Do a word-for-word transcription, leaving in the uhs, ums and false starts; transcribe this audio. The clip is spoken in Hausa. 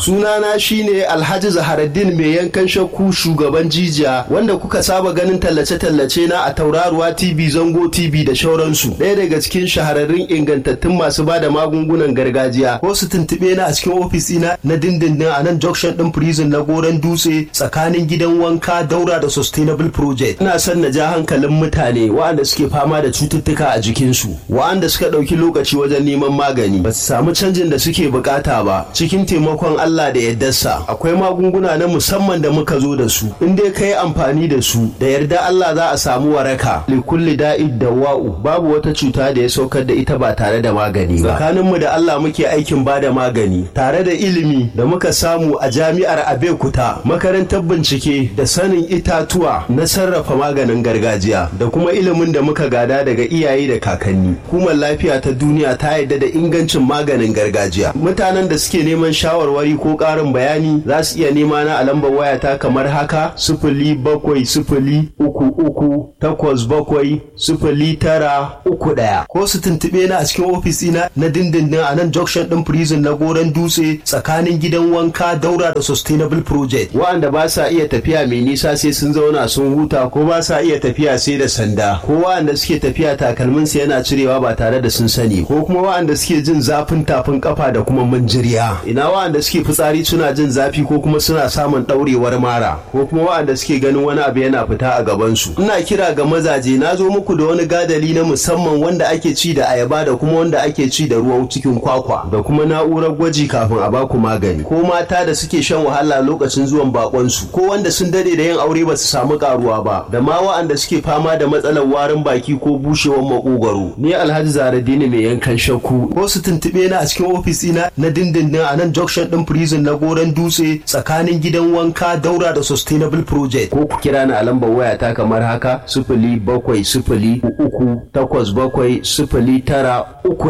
Sunana shine Alhaji Zaharaddin mai yankan shakku, shugaban jijiya, wanda kuka saba ganin tallace-tallace na a Tauraruwa T V, Zango T V da shauransu. Ɗaya daga cikin shahararrun ingantattun masu bada magungunan gargajiya. Ko su tuntuɓe na a cikin ofis ina na dindindin a nan junction ɗin prison na Goron Dutse tsakanin gidan wanka daura da Sustainable Project. Ina son na ja hankalin mutane waɗanda suke fama da cututtuka a jikinsu, waɗanda suka ɗauki lokaci wajen neman magani, ba su samu canjin da suke bukata ba. Cikin taimakon Allah da yardarsa akwai magunguna na musamman da muka zo da su. In dai kai amfani da su da yarda Allah za a samu waraka. Li kulli da'id dawa'u, babu wata cuta da ya saukar da ita ba tare da magani ba. Tsakaninmu da Allah muke aikin bada magani tare da ilimi da muka samu a jami'ar Abeokuta, makarantar bincike da sanin itatuwa na sarrafa maganin gargajiya, da kuma ilimin da muka gada daga iyaye da kakanni. Hukumar lafiya ta duniya ta yarda da ingancin maganin gargajiya. Mutanen da suke neman shawarwari ko ƙarin bayani za su iya nema na a lambar wayata kamar haka: sifili bakwai sifili uku uku takwas bakwai sifili tara uku ɗaya, ko su tuntuɓe na a cikin ofis ina na dindindin a nan junction ɗin prison na Goron Dutse tsakanin gidan wanka daura da Sustainable Project. Wa'anda ba sa iya tafiya mai nisa sai sun zauna sun huta, ko ba sa iya tafiya sai da sanda, ko wa'anda suke tafiya takalmin su yana cirewa ba tare da sun sani, ko kuma wa'anda suke jin zafin tafin kafa da kuma manjiriya. Ina wa'anda suke fitsari suna jin zafi ko kuma suna samun ɗaurewar mara, ko kuma wa'anda suke ganin wani abu yana fita a gabansu. Ina kira ga mazaje, na zo muku da wani gadali na musamman wanda ake ci da ayaba da kuma wanda ake ci da ruwan cikin kwakwa, da kuma na'urar gwaji kafin a baku magani. Ko mata da suke shan wahala lokacin zuwan bakonsu, ko wanda sun dade da yin aure ba su samu karuwa ba, da ma wa'anda suke fama da matsalar warin baki ko bushewar makogwaro. Ni Alhaji Zaharaddin mai yankan shakku. Ko su tuntuɓe na a cikin ofis ina na dindindin a nan junction ɗin prison na Goron Dutse tsakanin gidan wanka daura da Sustainable Project, ko ku kira ni a lambar wayata kamar haka: sifili bakwai sifili uku takwas bakwai sifili tara